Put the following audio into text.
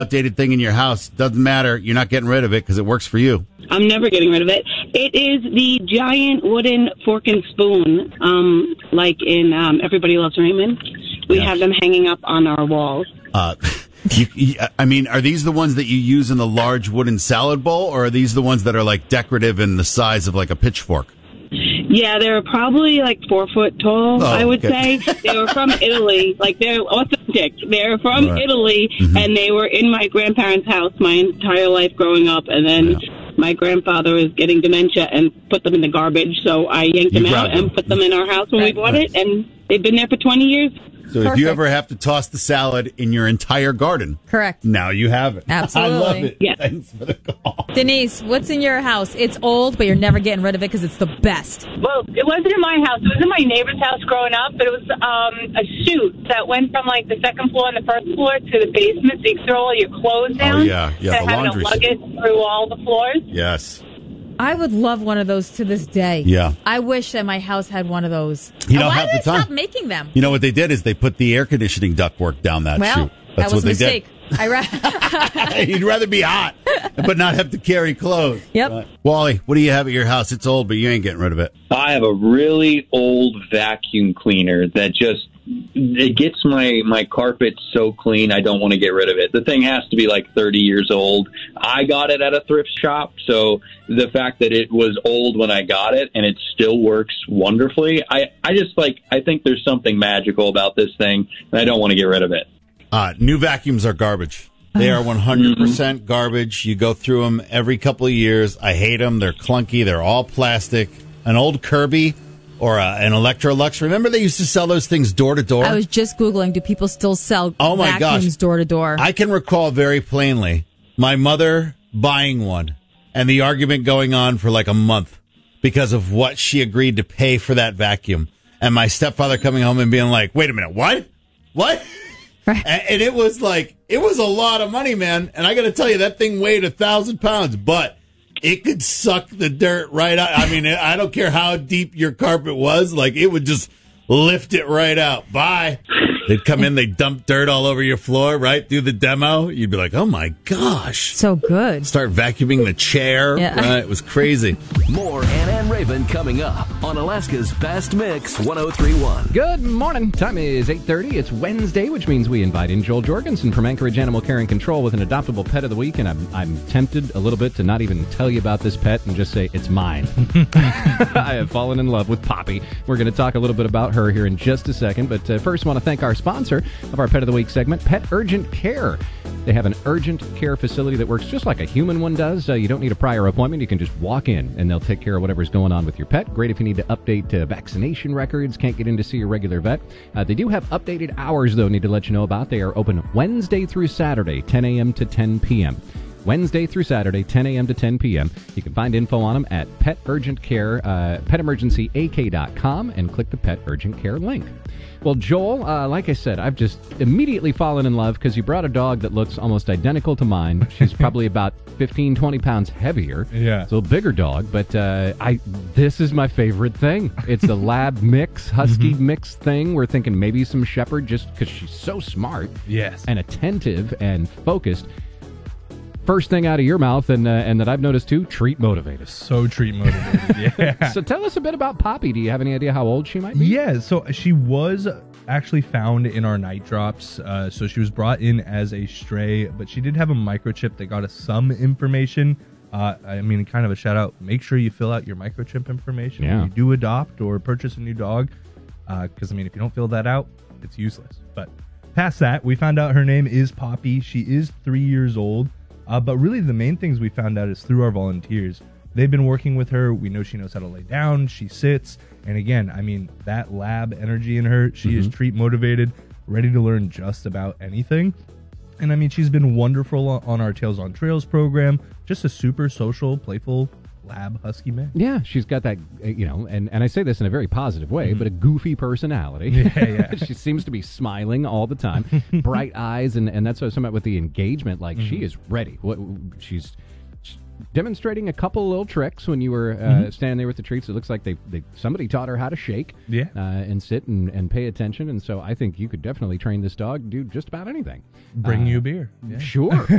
outdated thing in your house. Doesn't matter. You're not getting rid of it because it works for you. I'm never getting rid of it. It is the giant wooden fork and spoon, like in Everybody Loves Raymond. We have them hanging up on our walls. I mean, are these the ones that you use in the large wooden salad bowl, or are these the ones that are like decorative in the size of like a pitchfork? Yeah, they're probably like 4 foot tall, I would say. They were from Italy. Like, they're authentic. They're from Italy, and they were in my grandparents' house my entire life growing up. And then my grandfather was getting dementia and put them in the garbage. So I yanked them out and put them in our house when we bought it. And they've been there for 20 years. So if you ever have to toss the salad in your entire garden, correct. Now you have it. Absolutely. I love it. Yeah. Thanks for the call. Denise, what's in your house? It's old, but you're never getting rid of it because it's the best. Well, it wasn't in my house. It was in my neighbor's house growing up, but it was a chute that went from like the second floor and the first floor to the basement, so you could throw all your clothes down. Oh, yeah. The having to lug it through all the floors. Yes. I would love one of those to this day. Yeah. I wish that my house had one of those. You don't Why have did the time. Stop making them? You know what they did is they put the air conditioning ductwork down that chute. That's That was a mistake. You'd rather be hot, but not have to carry clothes. Yep. Right. Wally, what do you have at your house? It's old, but you ain't getting rid of it. I have a really old vacuum cleaner that just it gets my carpet so clean I don't want to get rid of it. The thing has to be like 30 years old. I got it at a thrift shop, so the fact that it was old when I got it and it still works wonderfully, I think there's something magical about this thing, and I don't want to get rid of it. New vacuums are garbage. They are 100% garbage. You go through them every couple of years. I hate them. They're clunky. They're all plastic. An old Kirby or an Electrolux. Remember they used to sell those things door to door? I was just Googling, do people still sell vacuums door to door? I can recall very plainly my mother buying one and the argument going on for like a month because of what she agreed to pay for that vacuum. And my stepfather coming home and being like, wait a minute, what? What? Right. And it was like, it was a lot of money, man. And I got to tell you, that thing weighed 1,000 pounds, but it could suck the dirt right out. I mean, I don't care how deep your carpet was. Like, it would just lift it right out. Bye. They'd come in, they'd dump dirt all over your floor, right? Do the demo. You'd be like, oh, my gosh. So good. Start vacuuming the chair. Yeah. Right? It was crazy. More Anna and Raven coming up on Alaska's Best Mix 103.1. Good morning. Time is 8:30. It's Wednesday, which means we invite in Joel Jorgensen from Anchorage Animal Care and Control with an adoptable pet of the week. And I'm tempted a little bit to not even tell you about this pet and just say it's mine. I have fallen in love with Poppy. We're going to talk a little bit about her here in just a second. But first, I want to thank our sponsor of our Pet of the Week segment, Pet Urgent Care. They have an urgent care facility that works just like a human one does. You don't need a prior appointment. You can just walk in, and they'll take care of whatever's going on with your pet. Great if you need to update vaccination records, can't get in to see your regular vet. They do have updated hours, though, need to let you know about. They are open Wednesday through Saturday, 10 a.m. to 10 p.m. Wednesday through Saturday, 10 a.m. to 10 p.m. You can find info on them at Pet Urgent Care, PetEmergencyAK.com, and click the Pet Urgent Care link. Well, Joel, like I said, I've just immediately fallen in love because you brought a dog that looks almost identical to mine. She's probably about 15, 20 pounds heavier. Yeah. It's a little bigger dog, but this is my favorite thing. It's a lab mix, husky mix thing. We're thinking maybe some shepherd just because she's so smart. Yes. And attentive and focused. First thing out of your mouth, and that I've noticed too, treat motivated. So treat motivated, yeah. So tell us a bit about Poppy. Do you have any idea how old she might be? Yeah, so she was actually found in our night drops. So she was brought in as a stray, but she did have a microchip that got us some information. I mean, kind of a shout out. Make sure you fill out your microchip information when you do adopt or purchase a new dog. Because, I mean, if you don't fill that out, it's useless. But past that, we found out her name is Poppy. She is 3 years old. But really, the main things we found out is through our volunteers. They've been working with her. We know she knows how to lay down. She sits. And again, I mean, that lab energy in her, she is treat motivated, ready to learn just about anything. And I mean, she's been wonderful on our Tales on Trails program. Just a super social, playful lab husky mix. Yeah, she's got that, and I say this in a very positive way, but a goofy personality. Yeah. She seems to be smiling all the time, bright eyes, and that's what I'm talking about with the engagement. Like, she is ready. She's demonstrating a couple little tricks when you were standing there with the treats. It looks like somebody taught her how to shake and sit and pay attention. And so I think you could definitely train this dog to do just about anything. Bring you a beer. Sure.